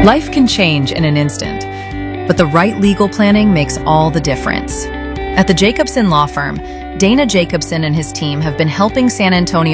Life can change in an instant, but the right legal planning makes all the difference. At the Jacobson Law Firm, Dana Jacobson and his team have been helping San Antonio